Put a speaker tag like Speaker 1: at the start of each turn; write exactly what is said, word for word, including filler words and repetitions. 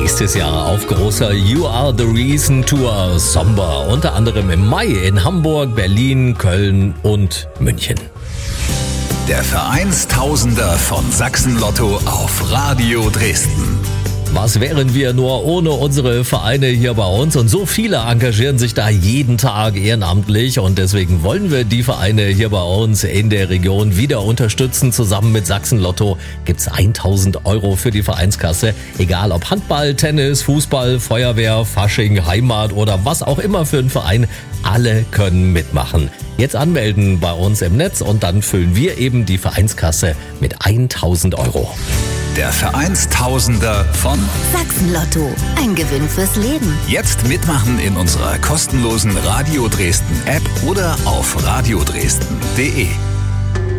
Speaker 1: nächstes Jahr auf großer You Are the Reason Tour Somber, unter anderem im Mai in Hamburg, Berlin, Köln und München.
Speaker 2: Der Vereinstausender von Sachsen-Lotto auf Radio Dresden.
Speaker 1: Was wären wir nur ohne unsere Vereine hier bei uns? Und so viele engagieren sich da jeden Tag ehrenamtlich. Und deswegen wollen wir die Vereine hier bei uns in der Region wieder unterstützen. Zusammen mit Sachsen-Lotto gibt's tausend Euro für die Vereinskasse. Egal ob Handball, Tennis, Fußball, Feuerwehr, Fasching, Heimat oder was auch immer für einen Verein. Alle können mitmachen. Jetzt anmelden bei uns im Netz und dann füllen wir eben die Vereinskasse mit tausend Euro.
Speaker 2: Der Vereinstausender von
Speaker 3: Sachsen-Lotto. Ein Gewinn fürs Leben.
Speaker 2: Jetzt mitmachen in unserer kostenlosen Radio Dresden App oder auf radiodresden punkt de.